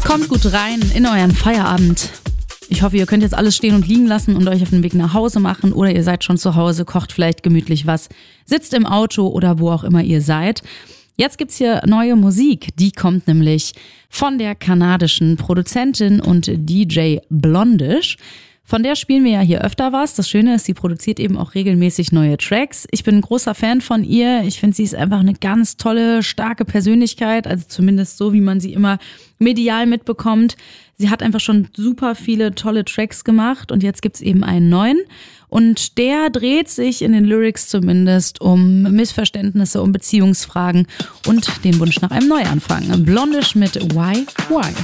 Kommt gut rein in euren Feierabend. Ich hoffe, ihr könnt jetzt alles stehen und liegen lassen und euch auf den Weg nach Hause machen oder ihr seid schon zu Hause, kocht vielleicht gemütlich was, sitzt im Auto oder wo auch immer ihr seid. Jetzt gibt's hier neue Musik, die kommt nämlich von der kanadischen Produzentin und DJ Blondish. Von der spielen wir ja hier öfter was. Das Schöne ist, sie produziert eben auch regelmäßig neue Tracks. Ich bin ein großer Fan von ihr. Ich finde, sie ist einfach eine ganz tolle, starke Persönlichkeit. Also zumindest so, wie man sie immer medial mitbekommt. Sie hat einfach schon super viele tolle Tracks gemacht und jetzt gibt's eben einen neuen. Und der dreht sich in den Lyrics zumindest um Missverständnisse, um Beziehungsfragen und den Wunsch nach einem Neuanfang. Blondish mit Why?